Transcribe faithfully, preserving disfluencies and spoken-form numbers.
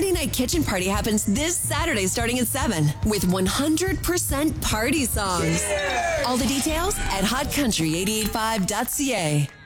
Saturday Night Kitchen Party happens this Saturday starting at seven with one hundred percent party songs. Yeah. All the details at hot country eight eighty-five dot c a.